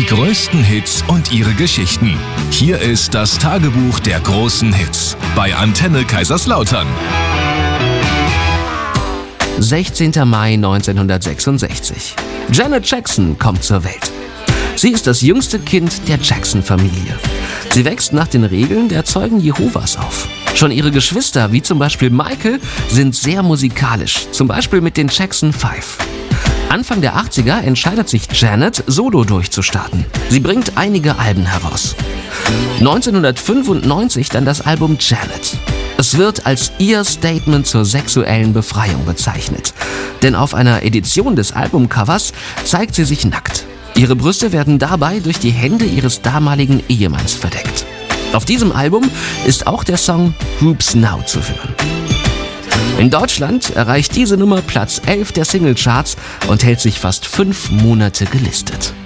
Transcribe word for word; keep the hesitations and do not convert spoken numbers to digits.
Die größten Hits und ihre Geschichten. Hier ist das Tagebuch der großen Hits bei Antenne Kaiserslautern. sechzehnter Mai neunzehnhundertsechsundsechzig. Janet Jackson kommt zur Welt. Sie ist das jüngste Kind der Jackson-Familie. Sie wächst nach den Regeln der Zeugen Jehovas auf. Schon ihre Geschwister, wie zum Beispiel Michael, sind sehr musikalisch, zum Beispiel mit den Jackson Five. Anfang der achtziger entscheidet sich Janet, solo durchzustarten. Sie bringt einige Alben heraus. neunzehnhundertfünfundneunzig dann das Album Janet. Es wird als ihr Statement zur sexuellen Befreiung bezeichnet. Denn auf einer Edition des Albumcovers zeigt sie sich nackt. Ihre Brüste werden dabei durch die Hände ihres damaligen Ehemanns verdeckt. Auf diesem Album ist auch der Song Hoops Now zu hören. In Deutschland erreicht diese Nummer Platz elf der Singlecharts und hält sich fast fünf Monate gelistet.